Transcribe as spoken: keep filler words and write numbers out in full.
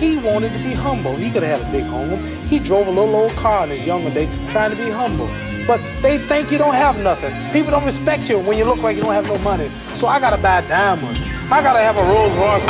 He wanted to be humble. He could have had a big home. He drove a little old car in his younger day trying to be humble. But they think you don't have nothing. People don't respect you when you look like you don't have no money. So I gotta buy diamonds. I gotta have a Rolls Royce.